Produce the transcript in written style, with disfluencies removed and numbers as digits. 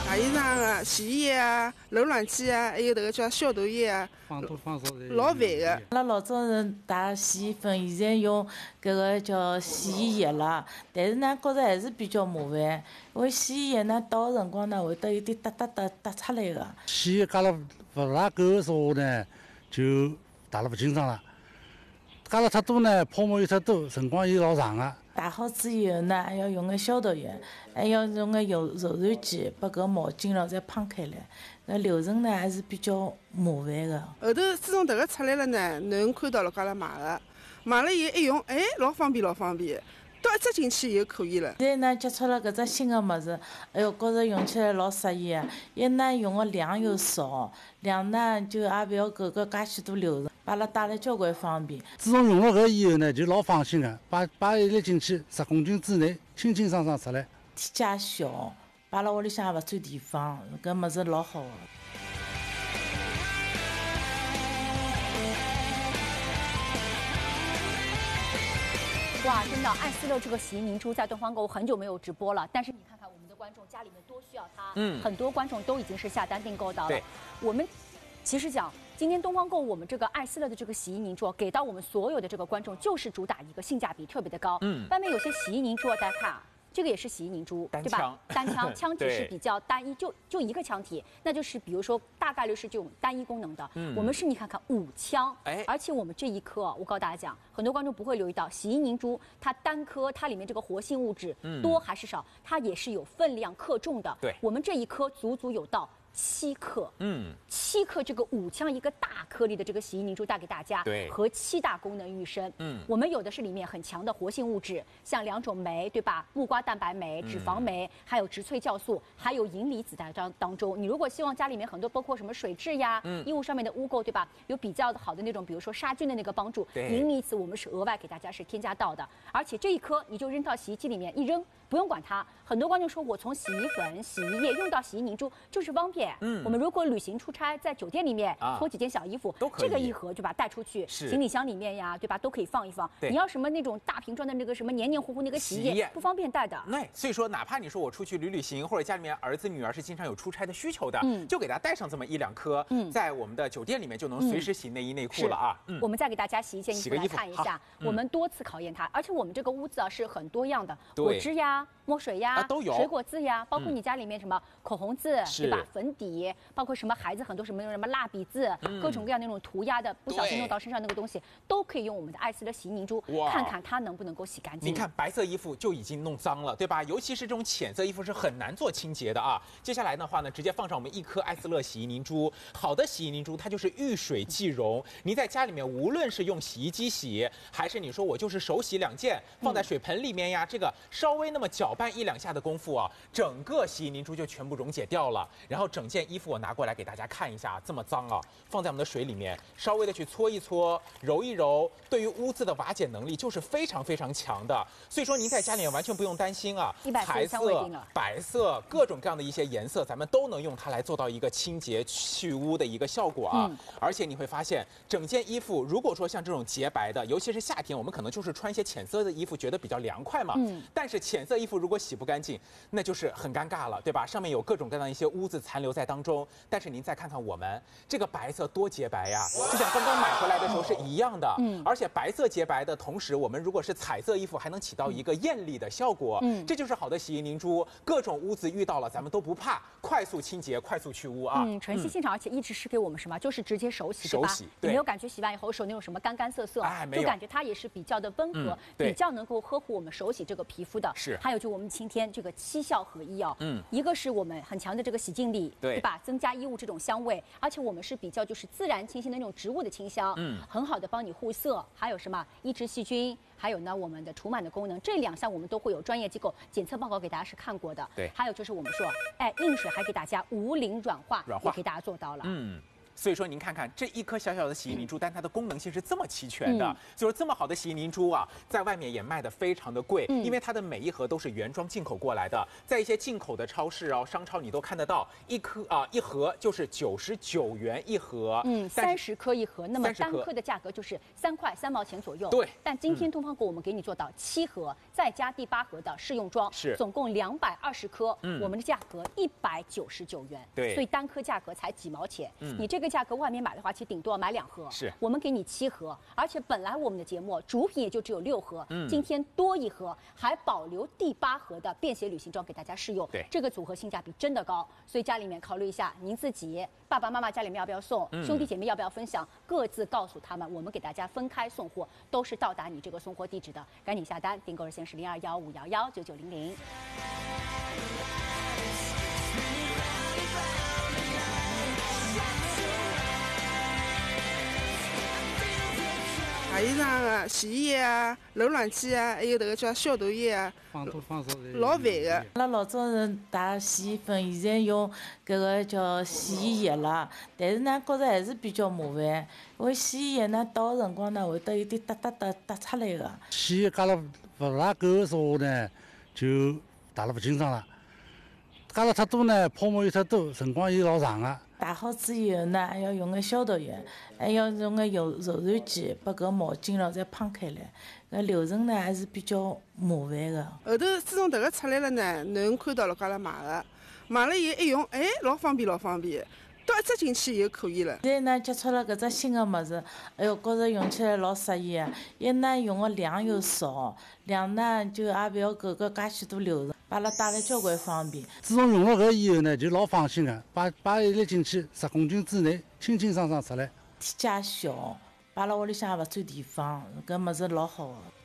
洗衣裳啊、洗衣液啊、柔软剂啊，还有这个叫消毒液啊， 放多放少的。 老烦的。 阿拉老早是打洗衣粉，现在用搿个叫洗衣液了，但是呢，觉着还是比较麻烦，因为洗衣液呢倒的辰光呢会得有点哒出来的。 洗衣加了勿大够的时候呢，就打了勿清爽了。加了太多呢，泡沫又太多，辰光又老长的。 打好之以后呢，还要用眼消毒液，还要用眼柔软剂把搿毛巾咯再滂开来。搿流程呢还是比较麻烦的。 后头自从迭个出来了呢，侬看到了阿拉买的，买了以后一用，哎，老方便，倒一只进去以后可以了。 现在呢接触了搿只新的物事，哎哟，觉着用起来老适意的。一呢用的量又少，两呢就也勿要搿个介许多流程，把阿拉带来交关方便。 自从用了搿以后呢，就老放心的，摆一粒进去，10公斤之内，清清爽爽出来。 体积也小，摆辣屋里向也勿占地方，搿物事老好的。 哇，真的，爱思乐这个洗衣凝珠在东方购物很久没有直播了，但是你看看我们的观众家里面多需要它，很多观众都已经是下单订购到了。我们其实讲，今天东方购物我们这个爱思乐的这个洗衣凝珠给到我们所有的这个观众，就是主打一个性价比特别的高。外面有些洗衣凝珠，大家看啊。这个也是洗衣凝珠，对吧？单枪，枪体是比较单一，就一个枪体，那就是比如说大概率是这种单一功能的。我们是你看看5枪，而且我们这一颗，我告诉大家讲，很多观众不会留意到，洗衣凝珠它单颗它里面这个活性物质多还是少，它也是有分量克重的。 对， 我们这一颗足有到7克，7克这个5枪一个大颗粒的这个洗衣凝珠带给大家， 对， 和7大功能育生。我们有的是里面很强的活性物质，像2种酶，对吧？木瓜蛋白酶、脂肪酶，还有植萃酵素，还有银离子在当中。你如果希望家里面很多包括什么水质呀、衣物上面的污垢，对吧？有比较好的那种，比如说杀菌的那个帮助，银离子我们是额外给大家是添加到的，而且这一颗你就扔到洗衣机里面一扔。不用管它，很多观众说我从洗衣粉、洗衣液用到洗衣凝珠就是方便。我们如果旅行出差，在酒店里面脱几件小衣服，这个一盒就把它带出去，行李箱里面呀，对吧？都可以放一放。你要什么那种大瓶装的那个什么黏黏糊糊那个洗衣液，不方便带的。 所以说哪怕你说我出去旅行，或者家里面儿子女儿是经常有出差的需求的，就给他带上这么1、2颗，在我们的酒店里面就能随时洗内衣内裤了啊。 我们再给大家洗一件衣服来看一下，我们多次考验它，而且我们这个屋子啊是很多样的，果汁呀。墨水呀， 都有水果渍呀，包括你家里面什么口红渍，对吧？粉底，包括什么孩子很多什么蜡笔渍，各种各样那种涂鸦的，不小心弄到身上那个东西，都可以用我们的爱思乐洗衣凝珠，看看它能不能够洗干净。 你看白色衣服就已经弄脏了，对吧？尤其是这种浅色衣服是很难做清洁的啊。接下来的话呢，直接放上我们1颗爱思乐洗衣凝珠。好的洗衣凝珠它就是遇水即溶，你在家里面无论是用洗衣机洗，还是你说我就是手洗2件放在水盆里面呀，这个稍微那么搅拌1、2下的功夫啊，整个洗衣凝珠就全部溶解掉了。然后整件衣服我拿过来给大家看一下，这么脏啊，放在我们的水里面，稍微的去搓一搓，揉一揉，对于污渍的瓦解能力就是非常非常强的。所以说您在家里面完全不用担心啊，彩色、白色各种各样的一些颜色，咱们都能用它来做到一个清洁去污的一个效果啊。而且你会发现，整件衣服如果说像这种洁白的，尤其是夏天，我们可能就是穿一些浅色的衣服，觉得比较凉快嘛。但是浅色衣服如果洗不干净，那就是很尴尬了，对吧？上面有各种各样的一些污渍残留在当中。但是您再看看我们这个白色多洁白呀，就像刚刚买回来的时候是一样的。而且白色洁白的同时，我们如果是彩色衣服，还能起到一个艳丽的效果。这就是好的洗衣凝珠，各种污渍遇到了咱们都不怕，快速清洁，快速去污啊。 晨曦现场，而且一直是给我们什么，就是直接手洗，对吧？你没有感觉洗完以后手那种什么干涩，就感觉它也是比较的温和，比较能够呵护我们手洗这个皮肤的。还有就我们今天这个7效合一啊，一个是我们很强的这个洗净力，对吧？增加衣物这种香味，而且我们是比较就是自然清新的那种植物的清香，很好的帮你护色，还有什么抑制细菌，还有呢我们的除螨的功能，这2项我们都会有专业机构检测报告给大家是看过的。对，还有就是我们说，硬水还给大家无磷软化，也给大家做到了。 所以说您看看这一颗小小的洗衣凝珠，但它的功能性是这么齐全的，所以说这么好的洗衣凝珠啊，在外面也卖的非常的贵，因为它的每一盒都是原装进口过来的，在一些进口的超市哦、商超你都看得到，一盒就是99元一盒 ，30颗一盒，那么单颗的价格就是3块3毛钱左右。 对， 但今天东方果我们给你做到7盒，再加第8盒的试用装， 是总共220颗，我们的价格199元， 对， 所以单颗价格才几毛钱，你这个价格外面买的话，其实顶多买2盒， 是我们给你7盒，而且本来我们的节目主品也就只有6盒，今天多1盒，还保留第8盒的便携旅行装给大家试用， 对， 这个组合性价比真的高，所以家里面考虑一下，您自己爸爸妈妈家里面要不要送，兄弟姐妹要不要分享，各自告诉他们，我们给大家分开送货，都是到达你这个送货地址的，赶紧下单，订购热线是0215119900。 洗衣裳啊、洗衣液啊、柔软剂啊，还有这个叫消毒液啊， 放少老烦的。 阿拉老早是打洗衣粉，现在用搿个叫洗衣液了，但是呢，觉着还是比较麻烦，因为洗衣液呢倒的辰光呢会得有点哒出来的。 洗衣加了勿大够的时候呢，就打了勿清爽了。加了太多呢，泡沫又太多，辰光又老长个。 打好之以后呢，还要用个消毒液，还要用个柔软剂把搿毛巾咯再滂开来。搿流程呢还是比较麻烦的。 后头自从迭个出来了呢，侬看到了阿拉买了以后一用，老方便，倒一只进去以后可以了。 现在呢接触了搿只新的物事，哎哟，觉着用起来老适意的。一呢用的量又少，两呢就也勿要搿个介许多流程，把阿拉带来交关方便。 自从用了搿以后呢，就老放心个，摆一粒进去，10公斤之内，清清爽爽出来。 体积小，摆辣屋里向也勿占地方，搿物事老好个。